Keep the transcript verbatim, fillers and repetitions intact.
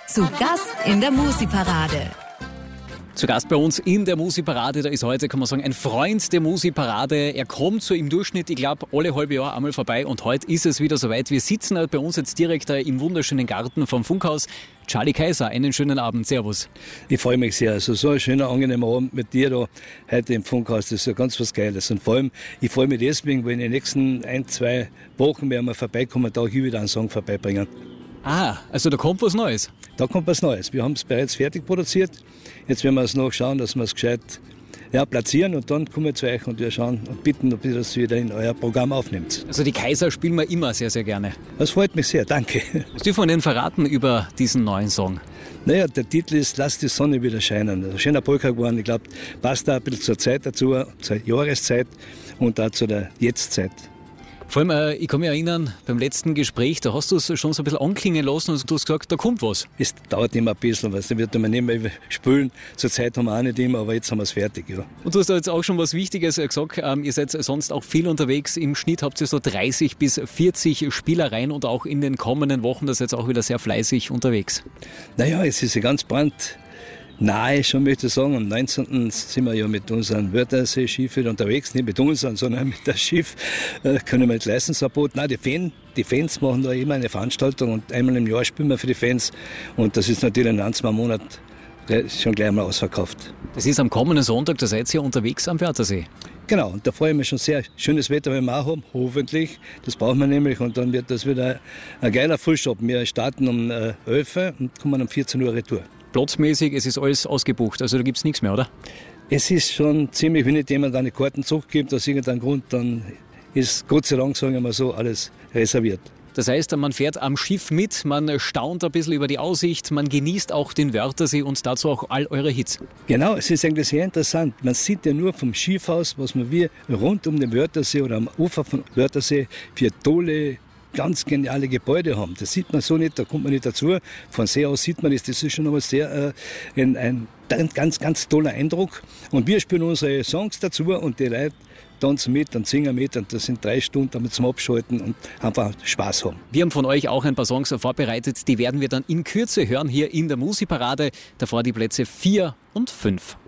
Zu Gast in der Musikparade. Zu Gast bei uns in der Musikparade, da ist heute, kann man sagen, ein Freund der Musikparade. Er kommt so im Durchschnitt, ich glaube, alle halbe Jahr einmal vorbei und heute ist es wieder soweit. Wir sitzen bei uns jetzt direkt im wunderschönen Garten vom Funkhaus. Charlie Kaiser, einen schönen Abend, servus. Ich freue mich sehr, also so ein schöner, angenehmer Abend mit dir da heute im Funkhaus, das ist ja ganz was Geiles. Und vor allem, ich freue mich deswegen, weil in den nächsten ein, zwei Wochen werden wir vorbeikommen, da hier wieder einen Song vorbeibringen. Ah, also da kommt was Neues. Da kommt was Neues. Wir haben es bereits fertig produziert. Jetzt werden wir es noch schauen, dass wir es gescheit ja, platzieren und dann kommen wir zu euch und wir schauen und bitten, ob ihr das wieder in euer Programm aufnimmt. Also die Kaiser spielen wir immer sehr, sehr gerne. Das freut mich sehr, danke. Was dürfen wir denn verraten über diesen neuen Song? Naja, der Titel ist Lass die Sonne wieder scheinen. Ein schöner Polka geworden. Ich glaube, passt da ein bisschen zur Zeit dazu, zur Jahreszeit und auch zu der Jetztzeit. Vor allem, äh, ich kann mich erinnern, beim letzten Gespräch, da hast du es schon so ein bisschen anklingen lassen und du hast gesagt, da kommt was. Es dauert immer ein bisschen, weil da wird man nicht mehr spülen. Zur Zeit haben wir auch nicht immer, aber jetzt haben wir es fertig. Ja. Und du hast da jetzt auch schon was Wichtiges gesagt, ähm, ihr seid sonst auch viel unterwegs. Im Schnitt habt ihr so dreißig bis vierzig Spielereien und auch in den kommenden Wochen, da seid ihr auch wieder sehr fleißig unterwegs. Naja, es ist ja ganz brand. Nahe schon, möchte ich sagen. Am neunzehnten sind wir ja mit unserem Wörthersee-Schiff wieder unterwegs. Nicht mit unseren, sondern mit dem Schiff. Äh, können wir mit Leistungsverbot. Nein, die, Fan, die Fans machen da immer eine Veranstaltung und einmal im Jahr spielen wir für die Fans. Und das ist natürlich in einem zwei Monaten schon gleich mal ausverkauft. Das ist am kommenden Sonntag, da seid ihr unterwegs am Wörthersee. Genau, und da freue ich mich schon sehr. Schönes Wetter werden wir auch haben, hoffentlich. Das brauchen wir nämlich und dann wird das wieder ein geiler Frühstück. Wir starten um äh, elf Uhr und kommen um vierzehn Uhr retour. Platzmäßig, es ist alles ausgebucht, also da gibt es nichts mehr, oder? Es ist schon ziemlich, wenn nicht jemand eine Karten zurückgibt, aus irgendeinem Grund, dann ist Gott sei Dank, sagen wir mal so, alles reserviert. Das heißt, man fährt am Schiff mit, man staunt ein bisschen über die Aussicht, man genießt auch den Wörthersee und dazu auch all eure Hits. Genau, es ist eigentlich sehr interessant. Man sieht ja nur vom Schiff aus, was man wir rund um den Wörthersee oder am Ufer vom Wörthersee für tolle, ganz geniale Gebäude haben. Das sieht man so nicht, da kommt man nicht dazu. Von See aus sieht man das, das ist schon einmal sehr äh, ein, ein ganz, ganz toller Eindruck. Und wir spielen unsere Songs dazu und die Leute tanzen mit und singen mit und das sind drei Stunden damit zum Abschalten und einfach Spaß haben. Wir haben von euch auch ein paar Songs vorbereitet, die werden wir dann in Kürze hören hier in der Musikparade. Davor die Plätze vier und fünf.